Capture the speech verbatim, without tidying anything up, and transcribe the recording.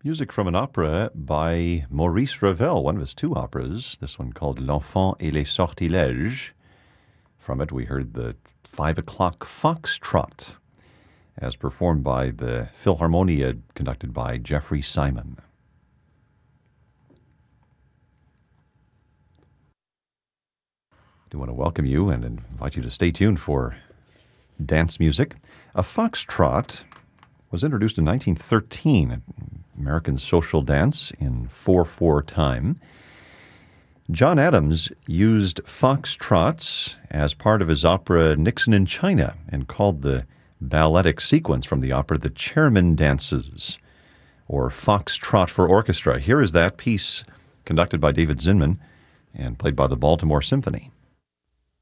Music from an opera by Maurice Ravel, one of his two operas. This one called L'Enfant et les Sortilèges. From it, we heard the Five O'Clock Foxtrot, as performed by the Philharmonia, conducted by Jeffrey Simon. I do want to welcome you and invite you to stay tuned for dance music. A foxtrot was introduced in nineteen thirteen, American social dance in four four time. John Adams used foxtrots as part of his opera Nixon in China and called the balletic sequence from the opera the Chairman Dances, or Foxtrot for Orchestra. Here is that piece conducted by David Zinman and played by the Baltimore Symphony.